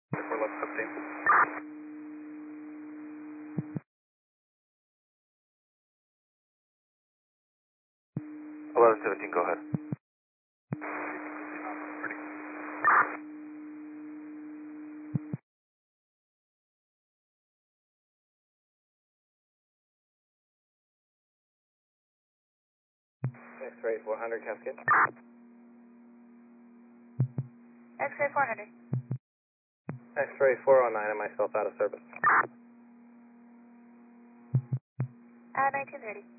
For left 15. 1117, go ahead. X-ray 400, Cascade. X-ray 400. X-ray 409 and myself out of service. 1930.